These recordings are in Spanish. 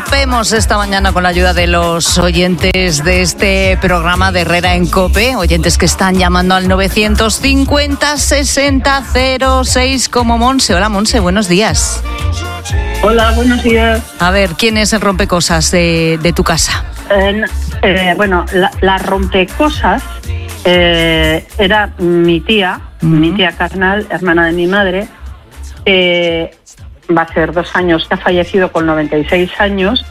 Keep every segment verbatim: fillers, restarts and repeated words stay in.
rompemos esta mañana con la ayuda de los oyentes de este programa de Herrera en COPE, oyentes que están llamando al novecientos cincuenta sesenta cero seis como Monse. Hola Monse, buenos días. Hola, buenos días. A ver, ¿quién es el rompecosas de, de tu casa? Eh, eh, bueno, la, la rompecosas eh, era mi tía, uh-huh. mi tía carnal, hermana de mi madre. Eh, va a ser dos años que ha fallecido con noventa y seis años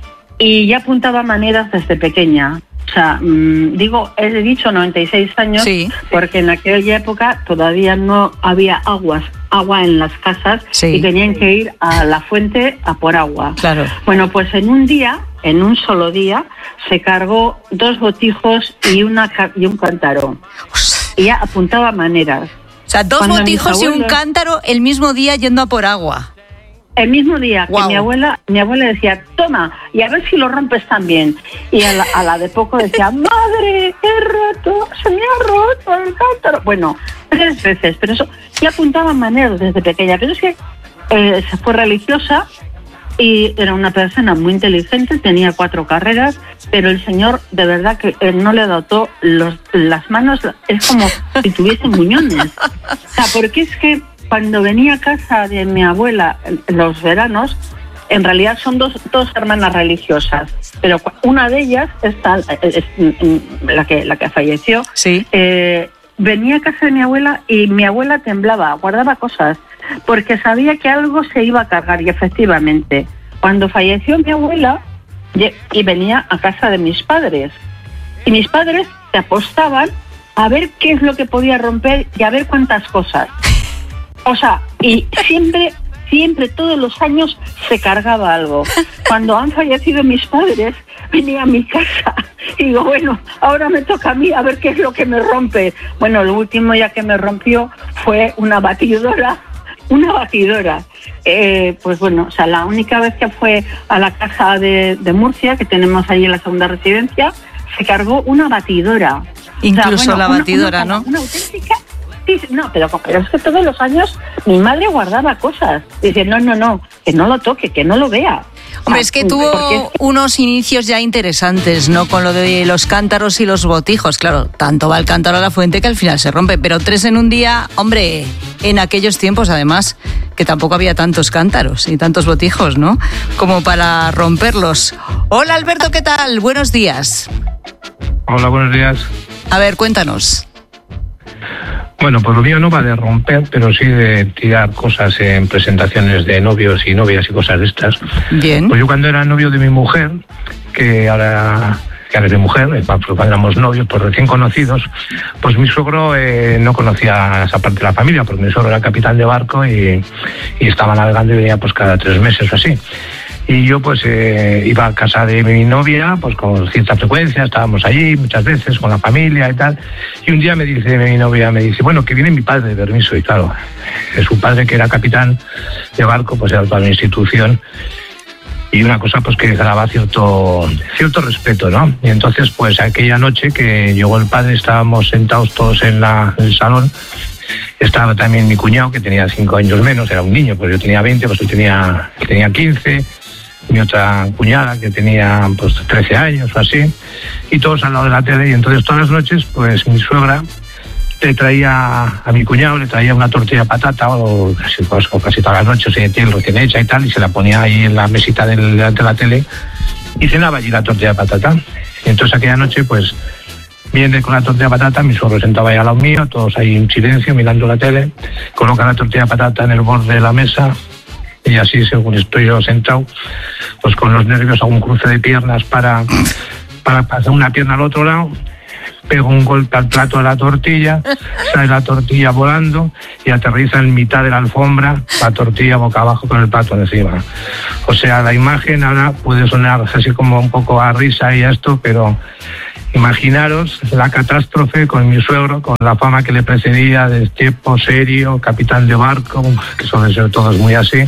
y ya apuntaba maneras desde pequeña. O sea, mmm, digo, he dicho noventa y seis años sí. porque en aquella época todavía no había aguas, agua en las casas sí. y tenían que ir a la fuente a por agua. Claro. Bueno, pues en un día, en un solo día, se cargó dos botijos y, una, y un cántaro. Y ya apuntaba maneras. O sea, dos Cuando botijos abuelos, y un cántaro el mismo día yendo a por agua. El mismo día que wow. mi abuela mi abuela decía, toma, y a ver si lo rompes también. Y a la, a la de poco decía, madre, he roto, se me ha roto el cántaro. Bueno, tres veces, pero eso, ya apuntaba maneras desde pequeña. Pero es que eh, se fue religiosa y era una persona muy inteligente, tenía cuatro carreras, pero el señor de verdad que él no le dotó los, las manos, es como si tuviese muñones. O sea, porque es que cuando venía a casa de mi abuela en los veranos, en realidad son dos, dos hermanas religiosas, pero una de ellas, esta, es, la, que, la que falleció, sí. eh, venía a casa de mi abuela y mi abuela temblaba, guardaba cosas, porque sabía que algo se iba a cargar y efectivamente, cuando falleció mi abuela, y venía a casa de mis padres, y mis padres se apostaban a ver qué es lo que podía romper y a ver cuántas cosas. O sea, y siempre, siempre, todos los años se cargaba algo. Cuando han fallecido mis padres, venía a mi casa y digo, bueno, ahora me toca a mí a ver qué es lo que me rompe. Bueno, lo último ya que me rompió fue una batidora, una batidora. Eh, pues bueno, o sea, la única vez que fue a la casa de, de Murcia, que tenemos ahí en la segunda residencia, se cargó una batidora. Incluso o sea, bueno, la batidora, una, una, ¿no? Una auténtica... No, pero, pero es que todos los años mi madre guardaba cosas. Dice, no, no, no, que no lo toque, que no lo vea. Hombre, es que tuvo Porque... unos inicios ya interesantes, ¿no? Con lo de los cántaros y los botijos. Claro, tanto va el cántaro a la fuente que al final se rompe. Pero tres en un día, hombre, en aquellos tiempos además, que tampoco había tantos cántaros y tantos botijos, ¿no? Como para romperlos. Hola, Alberto, ¿qué tal? Buenos días. Hola, buenos días. A ver, cuéntanos. Bueno, pues lo mío no va de romper, pero sí de tirar cosas en presentaciones de novios y novias y cosas de estas. Bien. Pues yo cuando era novio de mi mujer, que ahora, que ahora es mi mujer, cuando éramos novios, pues recién conocidos, pues mi suegro eh, no conocía esa parte de la familia, porque mi suegro era capitán de barco y, y estaba navegando y venía pues cada tres meses o así. Y yo pues eh, iba a casa de mi novia pues con cierta frecuencia, estábamos allí muchas veces con la familia y tal. Y un día me dice mi novia, me dice, bueno, que viene mi padre de permiso. Y claro, su padre, que era capitán de barco, pues era toda una institución. Y una cosa pues que daba cierto, cierto respeto, ¿no? Y entonces pues aquella noche que llegó el padre, estábamos sentados todos en, la, en el salón. Estaba también mi cuñado, que tenía cinco años menos, era un niño, pues yo tenía veinte, pues él tenía, tenía quince. Mi otra cuñada que tenía pues trece años o así, y todos al lado de la tele. Y entonces todas las noches pues mi suegra le traía a mi cuñado, le traía una tortilla de patata o casi, pues, o casi todas las noches se tiene recién hecha y tal, y se la ponía ahí en la mesita del, delante de la tele y cenaba allí la tortilla de patata. Y entonces aquella noche pues viene con la tortilla de patata, mi suegro sentaba ahí al lado mío, todos ahí en silencio mirando la tele, coloca la tortilla de patata en el borde de la mesa. Y así, según estoy yo sentado, pues con los nervios hago un cruce de piernas para, para pasar una pierna al otro lado, pego un golpe al plato de la tortilla, sale la tortilla volando y aterriza en mitad de la alfombra, la tortilla boca abajo con el plato encima. O sea, la imagen ahora puede sonar así como un poco a risa y a esto, pero imaginaros la catástrofe con mi suegro, con la fama que le precedía de tipo serio, capitán de barco, que suelen ser todos muy así,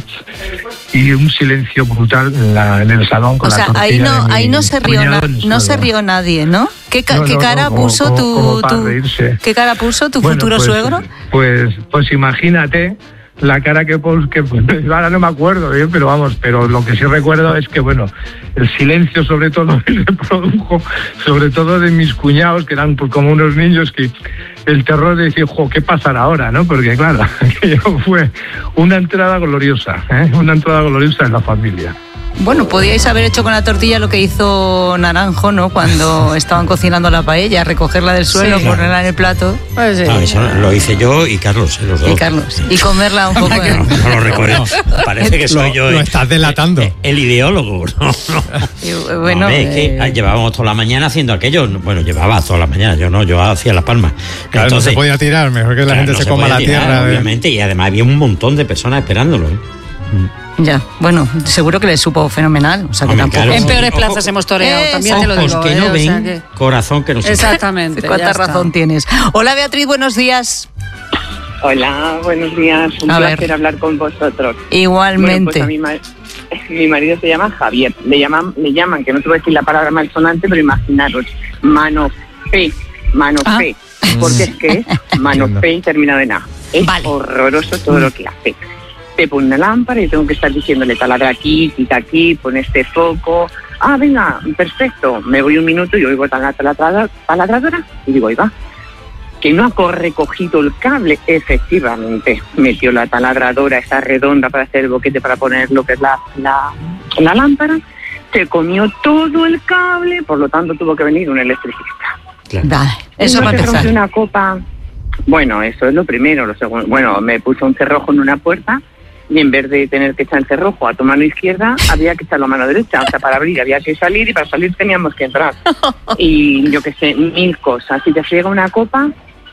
y un silencio brutal en, la, en el salón con o sea, la tortilla. Ahí no, de mi ahí no se rió, na, no se rió nadie, ¿no? ¿Qué, ca, no, ¿qué no, cara no, puso como, tu, como tu ¿Qué cara puso tu bueno, futuro pues, suegro? Pues, pues imagínate la cara que pos, que pues, ahora no me acuerdo bien, pero vamos, pero lo que sí recuerdo es que, bueno, el silencio sobre todo se produjo, sobre todo de mis cuñados, que eran pues, como unos niños, que el terror de decir, jo, ¿qué pasará ahora? ¿No? Porque claro, aquello fue una entrada gloriosa, ¿eh? Una entrada gloriosa en la familia. Bueno, podíais haber hecho con la tortilla lo que hizo Naranjo, ¿no? Cuando estaban cocinando la paella, recogerla del suelo, sí, ponerla claro. en el plato. Pues sí. No, eso lo hice yo y Carlos, los dos. Y Carlos. Y comerla un poco. No, no, no lo recuerdo. Parece que soy lo, yo. Lo el, estás delatando. El, el ideólogo. No, no. Y, bueno, no, es que eh... llevábamos toda la mañana haciendo aquello. Bueno, llevaba toda la mañana. Yo no, yo hacía las palmas. Claro, entonces, no se podía tirar. Mejor que la claro, gente no se, se coma la tirar, tierra. Obviamente, de... y además había un montón de personas esperándolo. ¿eh? Ya, bueno, seguro que le supo fenomenal. O sea, que tampoco... En peores plazas hemos toreado, eh, también te lo digo. Que eh, no ven, o sea que... corazón que no se... Exactamente. ¿Cuánta razón está. tienes? Hola, Beatriz, buenos días. Hola, buenos días. Un a placer ver. hablar con vosotros. Igualmente. Bueno, pues a mi, ma- mi marido se llama Javier. Le llaman, le llaman, que no te voy a decir la palabra malsonante, pero imaginaros, mano fe, mano ah. fe. Porque es que es mano fe terminado en A. Es vale. horroroso todo mm. lo que hace. Te pone una lámpara y tengo que estar diciéndole taladra aquí, quita aquí, pon este foco. Ah, venga, perfecto. Me voy un minuto y oigo la taladradora y digo, ahí va. Que no ha recogido el cable. Efectivamente, metió la taladradora, esa redonda para hacer el boquete, para poner lo que es la, la, la lámpara. Se comió todo el cable, por lo tanto tuvo que venir un electricista. Claro. Vale, eso va a empezar. Una copa. Bueno, eso es lo primero. Lo segundo, bueno, me puso un cerrojo en una puerta. Y en vez de tener que echar el cerrojo a tu mano izquierda, había que echarlo a mano derecha. O sea, para abrir había que salir y para salir teníamos que entrar. Y yo qué sé, mil cosas. Si te friega una copa,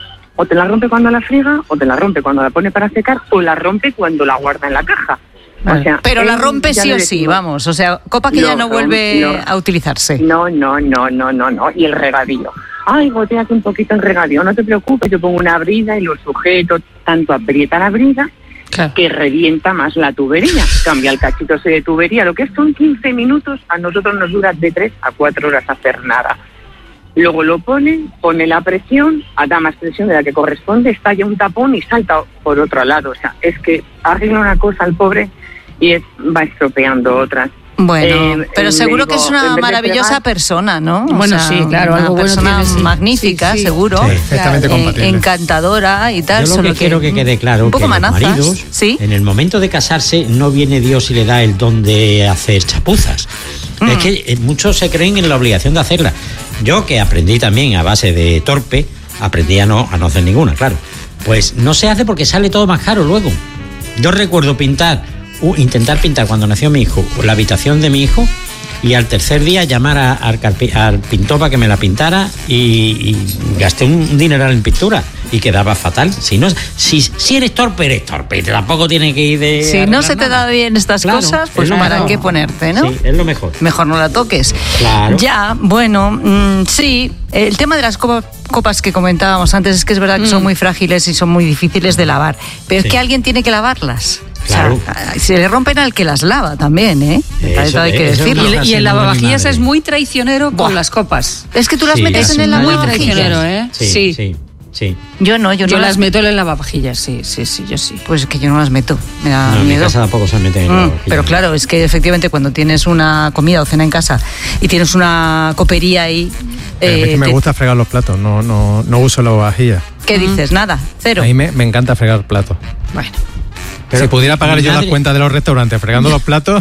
o te la rompe cuando la friega, o te la rompe cuando la pone para secar, o la rompe cuando la guarda en la caja. Vale. O sea, pero la rompe sí o sí, vamos. O sea, copa que no, ya no vuelve no, a utilizarse. No, no, no, no, no, no. Y el regadío. Ay, goteas un poquito el regadío. No te preocupes, yo pongo una brida y lo sujeto. Tanto aprieta la brida, claro, que revienta más la tubería. Cambia el cachito ese de tubería. Lo que son quince minutos, a nosotros nos dura de tres a cuatro horas hacer nada. Luego lo pone, pone la presión, da más presión de la que corresponde, estalla un tapón y salta por otro lado. O sea, es que arregla una cosa al pobre y es, va estropeando otras. Bueno, eh, pero seguro digo, que es una maravillosa pegar, persona, ¿no? O bueno, sea, sí, claro, una algo persona bueno tiene, magnífica, sí, sí. seguro, sí, perfectamente claro, compatible. encantadora y tal. Yo lo solo que, que quiero que quede claro un poco que manazas, los maridos, ¿sí? en el momento de casarse, no viene Dios y le da el don de hacer chapuzas. Mm. Es que muchos se creen en la obligación de hacerla. Yo, que aprendí también a base de torpe, aprendí a no, a no hacer ninguna, claro. Pues no se hace porque sale todo más caro luego. Yo recuerdo pintar, uh, intentar pintar cuando nació mi hijo, la habitación de mi hijo, y al tercer día llamar a, a, al pintor para que me la pintara y, y gasté un dineral en pintura y quedaba fatal. Si no, si, si eres torpe, eres torpe, tampoco tiene que ir de... Si no se te da bien estas claro, cosas, pues para qué ponerte, ¿no? Sí, es lo mejor. Mejor no la toques. Claro. Ya, bueno, mmm, sí, el tema de las copas, copas que comentábamos antes es que es verdad que mm. son muy frágiles y son muy difíciles de lavar, pero sí. es que alguien tiene que lavarlas. Claro. O sea, se le rompen al que las lava también, ¿eh? Eso, hay que decirlo. Y, y el lavavajillas es muy traicionero Buah. con las copas. Es que tú las sí, metes en el lavavajillas. Muy traicionero, ¿eh? Sí, sí. sí. Sí. Yo no, yo, yo no las meto en el lavavajillas, sí, sí, sí, yo sí. Pues es que yo no las meto, me da no, miedo. En mi casa tampoco se meten en el mm, lavavajillas. Pero claro, es que efectivamente cuando tienes una comida o cena en casa y tienes una copería ahí... Eh, es que me te... gusta fregar los platos, no, no, no uso lavavajillas. ¿Qué mm. dices? Nada, cero. A mí me, me encanta fregar platos. Bueno. Pero si pudiera pagar yo madre... las cuentas de los restaurantes fregando los platos,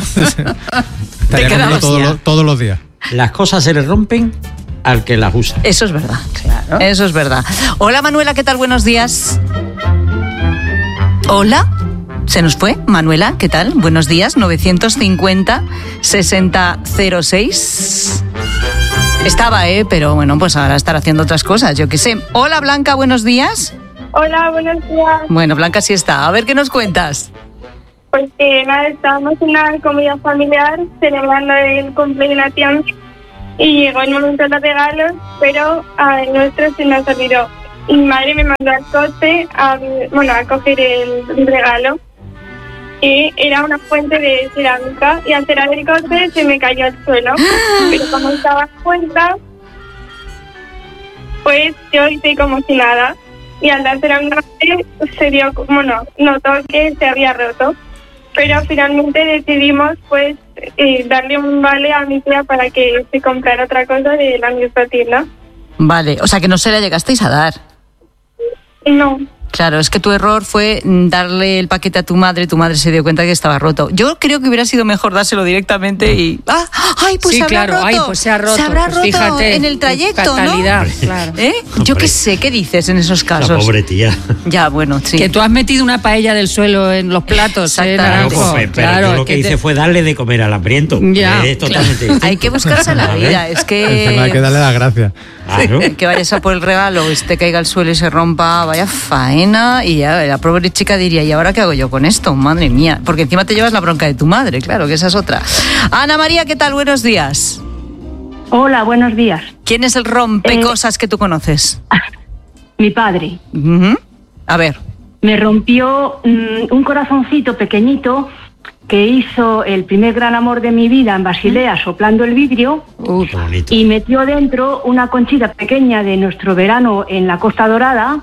estaría comiendo todos los, todos los días. Las cosas se les rompen al que las usa. Eso es verdad, claro. Eso es verdad. Hola Manuela, ¿qué tal? Buenos días. Hola. ¿Se nos fue? Manuela, ¿qué tal? Buenos días. novecientos cincuenta, sesenta cero seis. Estaba, ¿eh? Pero bueno, pues ahora estar haciendo otras cosas, yo qué sé. Hola Blanca, buenos días. Hola, buenos días. Bueno, Blanca sí está. A ver, ¿qué nos cuentas? Pues que nada, estábamos en una comida familiar celebrando el cumpleaños de una tía mía y llegó el momento de los regalos, pero a nuestro se nos olvidó. Mi madre me mandó al coche a, bueno, a coger el regalo y era una fuente de cerámica y al cerrar el coche se me cayó al suelo. Pero como estaba en cuenta, pues yo hice como si nada. y al darse la vez se dio, bueno, notó que se había roto. Pero finalmente decidimos pues eh, darle un vale a mi tía para que se comprara otra cosa de la misma tienda. Vale, o sea que no se la llegasteis a dar. No. Claro, es que tu error fue darle el paquete a tu madre, tu madre se dio cuenta que estaba roto. Yo creo que hubiera sido mejor dárselo directamente y... ¡Ah! ¡Ay, pues sí, se habrá claro, roto! Ay, pues se ha roto. Se habrá pues roto fíjate, en el trayecto, fatalidad, ¿no? Claro. ¿Eh? Yo qué sé, ¿qué dices en esos casos? La pobre tía. Ya, bueno, sí. Que tú has metido una paella del suelo en los platos, ¿eh, Exactamente. Naranjo? Pero, pero Claro, yo lo es que, que hice te- fue darle de comer al hambriento. Ya, Es totalmente distinto. Hay que buscarse la vida, es Encima hay que que... darle las gracias. Claro. Que vayas a por el regalo y se te caiga al suelo y se rompa, vaya faena, y ya la pobre chica diría, ¿y ahora qué hago yo con esto? Madre mía, porque encima te llevas la bronca de tu madre, claro, que esa es otra. Ana María, ¿qué tal? Buenos días. Hola, buenos días. ¿Quién es el rompecosas que tú conoces? Mi padre Ujú. A ver. me rompió mm, un corazoncito pequeñito que hizo el primer gran amor de mi vida en Basilea, soplando el vidrio, Qué bonito. y metió dentro una conchita pequeña de nuestro verano en la Costa Dorada.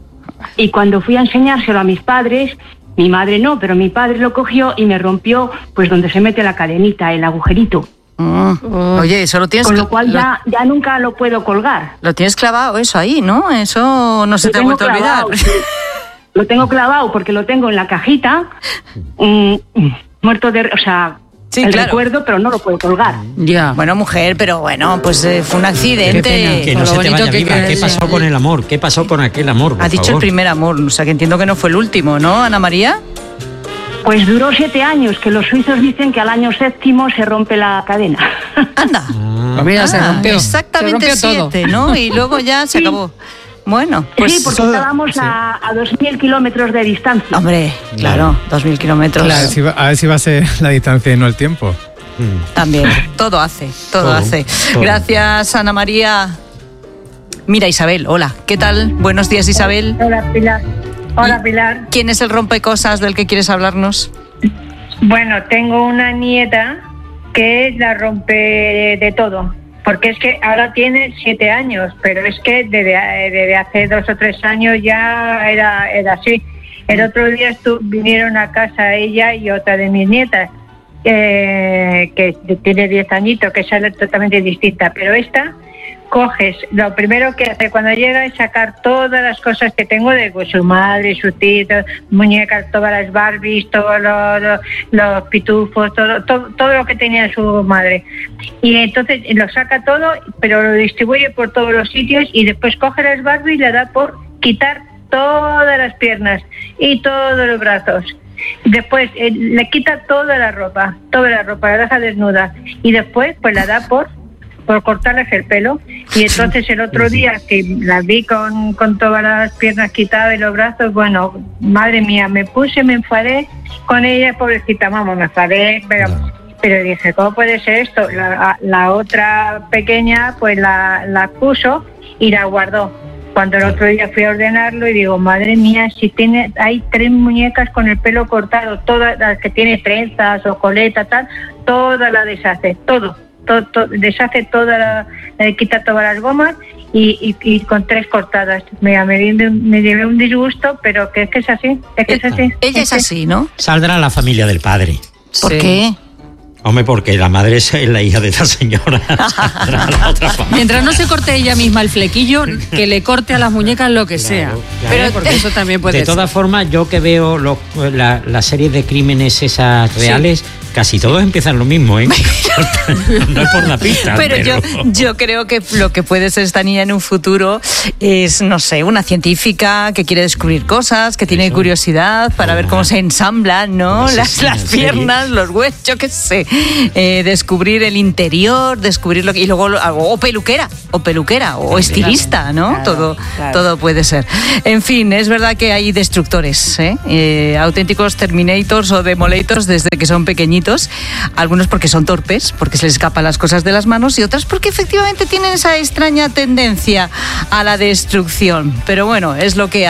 Y cuando fui a enseñárselo a mis padres, mi madre no, pero mi padre lo cogió y me rompió pues donde se mete la cadenita, el agujerito. Mm. Oye, eso lo tienes, Con lo cual ya, ya nunca lo puedo colgar. lo tienes clavado eso ahí, ¿no? Eso no se Lo te ha tengo vuelto a olvidar. clavado, sí. Lo tengo clavado porque lo tengo en la cajita, mm, muerto de... O sea, Sí, el claro. recuerdo, pero no lo puedo colgar. Ya. Bueno, mujer, pero bueno, pues eh, fue un accidente. Qué pena, Que Con no lo se te bonito vaya que viva. queda ¿Qué ese- pasó con el amor? ¿Qué pasó con aquel amor? por Ha dicho el favor? primer amor, o sea que entiendo que no fue el último, ¿no, Ana María? Pues duró siete años, que los suizos dicen que al año séptimo se rompe la cadena. Anda. Pues mira, se Ah, rompió. Exactamente se rompió siete, ¿no? Y luego ya se Sí. acabó. Bueno, pues... sí, porque eso- estábamos sí. a, a dos mil kilómetros de distancia. Hombre, claro, dos mil kilómetros. A ver, si va, a ver si va a ser la distancia y no el tiempo. También, todo hace, todo, Todo, hace. todo. Gracias, Ana María. Mira, Isabel, hola, ¿qué tal? Buenos días, Isabel. Hola, Pilar. Hola, ¿Y Pilar. ¿Quién es el rompecosas del que quieres hablarnos? Bueno, tengo una nieta que es la rompe de todo, porque es que ahora tiene siete años, pero es que desde, desde hace dos o tres años ya era, era así. El otro día estu- vinieron a casa ella y otra de mis nietas, eh, que tiene diez añitos, que es totalmente distinta, pero esta... Coges, lo primero que hace cuando llega es sacar todas las cosas que tengo de pues, su madre, su tío, muñecas, todas las Barbies, todos los, los, los pitufos, todo, todo, todo lo que tenía su madre. Y entonces lo saca todo, pero lo distribuye por todos los sitios y después coge las Barbies y le da por quitar todas las piernas y todos los brazos. Después eh, le quita toda la ropa, toda la ropa, la deja desnuda y después pues la da por por cortarles el pelo. Y entonces el otro día que la vi con, con todas las piernas quitadas y los brazos, bueno, madre mía, me puse, me enfadé con ella, pobrecita, vamos, me enfadé, pero, pero dije, ¿cómo puede ser esto? La, la otra pequeña pues la, la puso y la guardó. Cuando el otro día fui a ordenarlo y digo, madre mía, si tiene, hay tres muñecas con el pelo cortado, todas las que tiene trenzas o coleta, tal, toda la deshace, todo. Todo, todo, deshace toda la, eh, quita todas las gomas y, y, y con tres cortadas. Mira, me, me, me llevé un disgusto, pero que es que es así, es que es así. Ella es así, ¿no? Saldrá la familia del padre. ¿Por Sí. qué? Hombre, porque la madre es la hija de esta señora. Saldrá la otra familia. Mientras no se corte ella misma el flequillo, que le corte a las muñecas lo que sea. claro. Pero porque eso también puede De todas ser. formas, yo que veo los- la, la serie de crímenes esas reales, casi todos empiezan lo mismo, ¿eh? No es por la pista. Pero yo, yo creo que lo que puede ser esta niña en un futuro es, no sé, una científica que quiere descubrir cosas, que tiene Eso. curiosidad para ver cómo se ensamblan, ¿no? Una Las, asesina las en serie. piernas, los huesos, yo qué sé. Eh, descubrir el interior, descubrir lo que... Y luego, lo- o peluquera, o peluquera, o estilista, ¿no? Claro, todo, claro. todo puede ser. En fin, es verdad que hay destructores, ¿eh? Eh, auténticos Terminators o Demolators desde que son pequeñitos. Algunos porque son torpes, porque se les escapan las cosas de las manos, y otras porque efectivamente tienen esa extraña tendencia a la destrucción. Pero bueno, es lo que hay.